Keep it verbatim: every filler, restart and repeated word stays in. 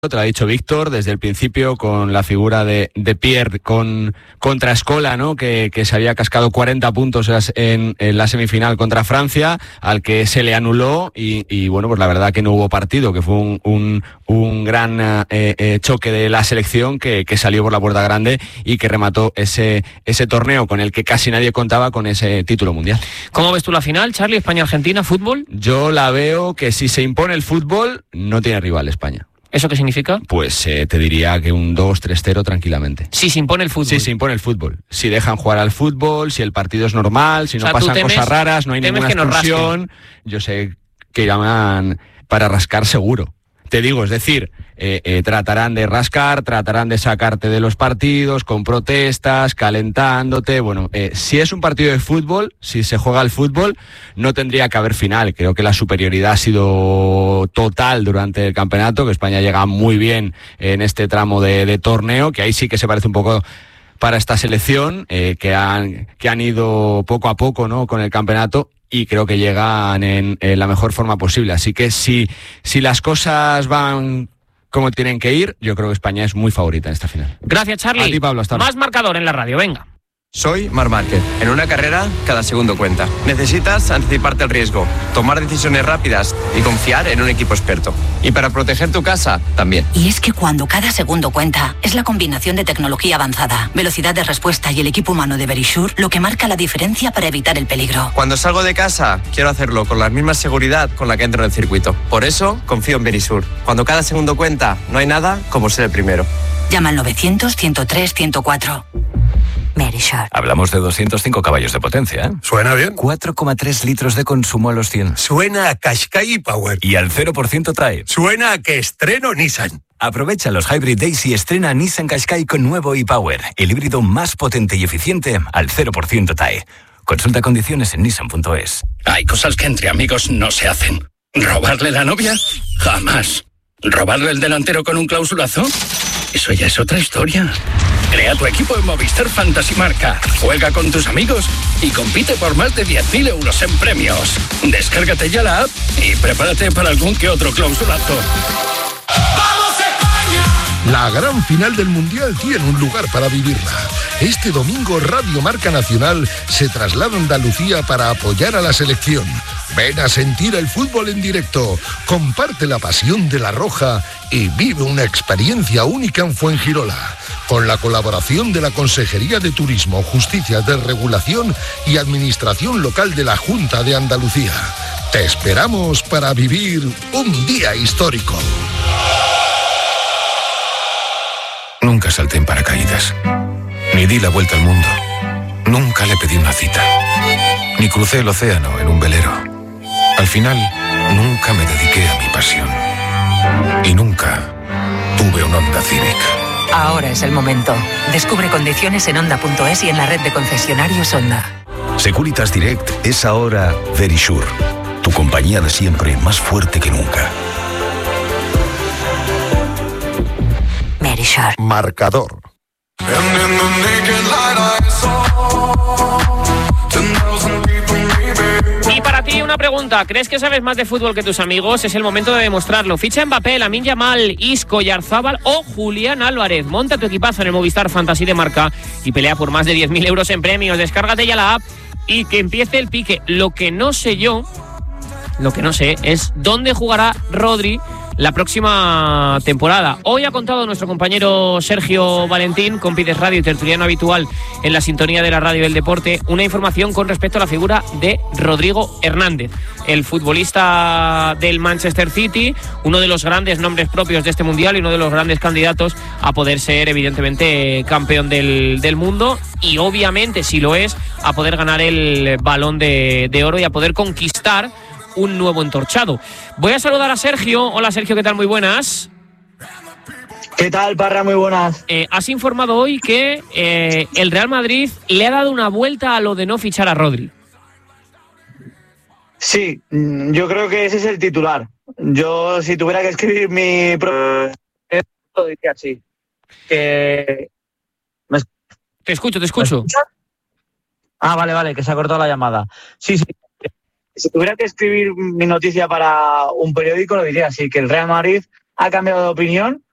te lo ha dicho Víctor desde el principio, con la figura de, de Pierre con, contra Escola, ¿no? Que, que se había cascado cuarenta puntos en, en la semifinal contra Francia, al que se le anuló y, y bueno, pues la verdad que no hubo partido, que fue un, un, un gran eh, eh, choque de la selección que, que salió por la puerta grande y que remató ese, ese torneo con el que casi nadie contaba con ese título mundial. ¿Cómo ves tú la final, Charlie? España-Argentina, fútbol. Yo la veo que si se impone el fútbol, no tiene rival España. ¿Eso qué significa? Pues eh, te diría que un dos tres cero tranquilamente. Si se impone el fútbol. Si se impone el fútbol. Si dejan jugar al fútbol, si el partido es normal, si no, o sea, pasan temes, cosas raras, no hay ninguna expulsión. Yo sé que irán para rascar seguro. Te digo, es decir, eh, eh, tratarán de rascar, tratarán de sacarte de los partidos con protestas, calentándote. Bueno, eh, si es un partido de fútbol, si se juega al fútbol, no tendría que haber final. Creo que la superioridad ha sido total durante el campeonato, que España llega muy bien en este tramo de, de torneo, que ahí sí que se parece un poco para esta selección, eh, que han, que han ido poco a poco, ¿no?, con el campeonato. Y creo que llegan en, en la mejor forma posible. Así que si, si las cosas van como tienen que ir, yo creo que España es muy favorita en esta final. Gracias, Charlie. A ti, Pablo, hasta ahora. Más marcador en la radio, venga. Soy Marc Márquez. En una carrera, cada segundo cuenta. Necesitas anticiparte al riesgo, tomar decisiones rápidas y confiar en un equipo experto. Y para proteger tu casa, también. Y es que cuando cada segundo cuenta, es la combinación de tecnología avanzada, velocidad de respuesta y el equipo humano de Verisure lo que marca la diferencia para evitar el peligro. Cuando salgo de casa, quiero hacerlo con la misma seguridad con la que entro en el circuito. Por eso, confío en Verisure. Cuando cada segundo cuenta, no hay nada como ser el primero. Llama al novecientos, ciento tres, ciento cuatro. Verisure. Hablamos de doscientos cinco caballos de potencia, ¿eh? ¿Suena bien? cuatro coma tres litros de consumo a los cien. Suena a Qashqai Power. Y al cero por ciento T A E. Suena a que estreno Nissan. Aprovecha los Hybrid Days y estrena Nissan Qashqai con nuevo e-Power, el híbrido más potente y eficiente al cero por ciento T A E. Consulta condiciones en nissan punto es. Hay cosas que entre amigos no se hacen. ¿Robarle la novia? Jamás. ¿Robarle el delantero con un clausulazo? Eso ya es otra historia. Crea tu equipo en Movistar Fantasy Marca. Juega con tus amigos y compite por más de diez mil euros en premios. Descárgate ya la app y prepárate para algún que otro clausulazo. ¡Vamos España! La gran final del Mundial tiene un lugar para vivirla. Este domingo Radio Marca Nacional se traslada a Andalucía para apoyar a la selección. Ven a sentir el fútbol en directo, comparte la pasión de la Roja y vive una experiencia única en Fuengirola, con la colaboración de la Consejería de Turismo, Justicia de Regulación y Administración Local de la Junta de Andalucía. Te esperamos para vivir un día histórico. Nunca salté en paracaídas, ni di la vuelta al mundo, nunca le pedí una cita, ni crucé el océano en un velero. Al final, nunca me dediqué a mi pasión. Y nunca tuve un Honda Civic. Ahora es el momento. Descubre condiciones en honda punto es y en la red de concesionarios Honda. Securitas Direct es ahora Verisure, tu compañía de siempre más fuerte que nunca. Verisure. Marcador. Y para ti una pregunta, ¿crees que sabes más de fútbol que tus amigos? Es el momento de demostrarlo. Ficha Mbappé, Lamine Yamal, Isco, Oyarzabal o Julián Álvarez. Monta tu equipazo en el Movistar Fantasy de Marca y pelea por más de diez mil euros en premios. Descárgate ya la app y que empiece el pique. Lo que no sé yo, lo que no sé es dónde jugará Rodri la próxima temporada. Hoy ha contado nuestro compañero Sergio Valentín, Compides Radio y tertuliano habitual en la sintonía de la radio del deporte, una información con respecto a la figura de Rodrigo Hernández, el futbolista del Manchester City, uno de los grandes nombres propios de este mundial y uno de los grandes candidatos a poder ser evidentemente campeón del, del mundo y obviamente, si lo es, a poder ganar el Balón de, de Oro y a poder conquistar un nuevo entorchado. Voy a saludar a Sergio. Hola Sergio, ¿qué tal? Muy buenas. ¿Qué tal, Parra? Muy buenas. Eh, has informado hoy que eh, el Real Madrid le ha dado una vuelta a lo de no fichar a Rodri. Sí, yo creo que ese es el titular. Yo, si tuviera que escribir mi propio... lo diría así. Que... Te escucho, te escucho. Ah, vale, vale, que se ha cortado la llamada. Sí, sí. Si tuviera que escribir mi noticia para un periódico, lo diría así, que el Real Madrid ha cambiado de opinión